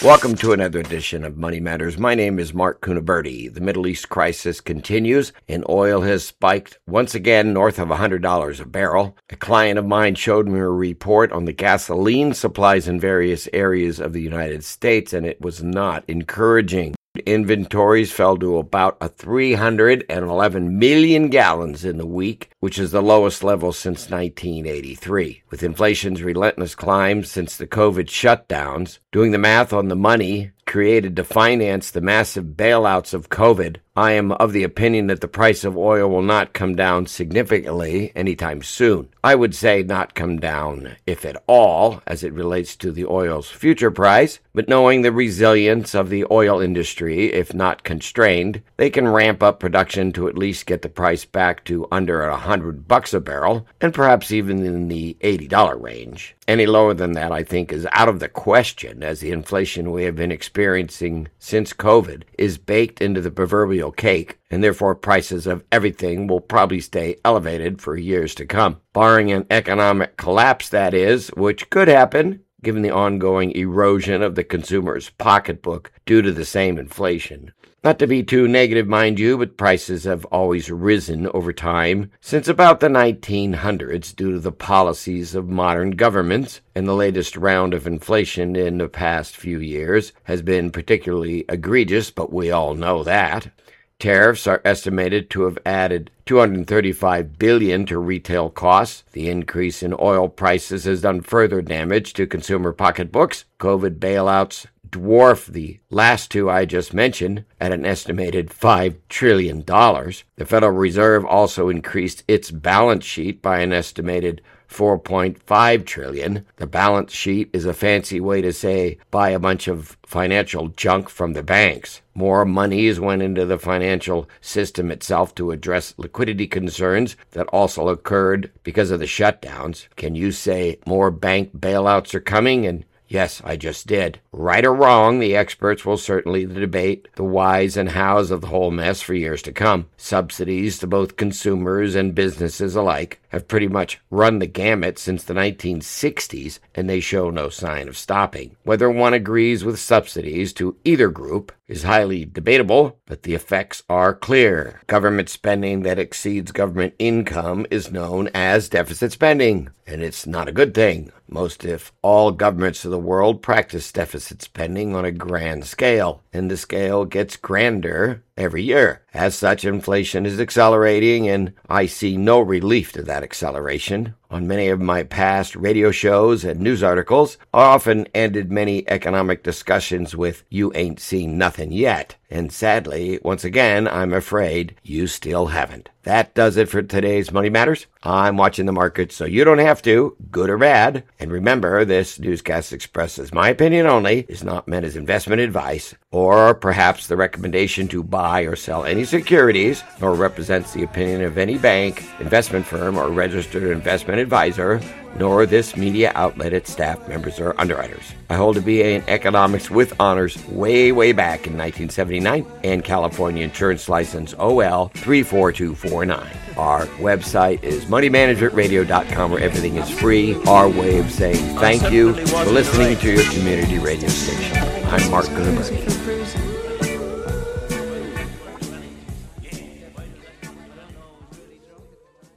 Welcome to another edition of Money Matters. My name is Mark Cunaberti. The Middle East crisis continues, and oil has spiked once again north of $100 a barrel. A client of mine showed me a report on the gasoline supplies in various areas of the United States, and it was not encouraging. Inventories fell to about 311 million gallons in the week, which is the lowest level since 1983. With inflation's relentless climb since the COVID shutdowns, doing the math on the money created to finance the massive bailouts of COVID, I am of the opinion that the price of oil will not come down significantly anytime soon. I would say not come down, if at all, as it relates to the oil's future price, but knowing the resilience of the oil industry, if not constrained, they can ramp up production to at least get the price back to under $100 a barrel, and perhaps even in the $80 range. Any lower than that, I think, is out of the question, as the inflation we have been experiencing since COVID is baked into the proverbial cake, and therefore prices of everything will probably stay elevated for years to come. Barring an economic collapse, that is, which could happen, given the ongoing erosion of the consumer's pocketbook due to the same inflation. Not to be too negative, mind you, but prices have always risen over time since about the 1900s due to the policies of modern governments, and the latest round of inflation in the past few years has been particularly egregious, but we all know that. Tariffs are estimated to have added $235 billion to retail costs. The increase in oil prices has done further damage to consumer pocketbooks. COVID bailouts dwarf the last two I just mentioned at an estimated $5 trillion. The Federal Reserve also increased its balance sheet by an estimated $4.5 trillion. The balance sheet is a fancy way to say buy a bunch of financial junk from the banks. More monies went into the financial system itself to address liquidity concerns that also occurred because of the shutdowns. Can you say more bank bailouts are coming? And yes, I just did. Right or wrong, the experts will certainly debate the whys and hows of the whole mess for years to come. Subsidies to both consumers and businesses alike have pretty much run the gamut since the 1960s, and they show no sign of stopping. Whether one agrees with subsidies to either group is highly debatable, but the effects are clear. Government spending that exceeds government income is known as deficit spending, and it's not a good thing. Most, if all, governments of the world practice deficit spending on a grand scale, and the scale gets grander every year. As such, inflation is accelerating, and I see no relief to that acceleration. On many of my past radio shows and news articles, I often ended many economic discussions with, "You ain't seen nothing yet." And sadly, once again, I'm afraid you still haven't. That does it for today's Money Matters. I'm watching the markets so you don't have to, good or bad. And remember, this newscast expresses my opinion only, is not meant as investment advice, or perhaps the recommendation to buy or sell any securities, nor represents the opinion of any bank, investment firm, or registered investment advisor, nor this media outlet, its staff, members, or underwriters. I hold a BA in economics with honors way back in 1979 and California Insurance License OL 34249. Our website is moneymanagementradio.com, where everything is free. Our way of saying thank you for listening to your community radio station. I'm Mark Cunaberti.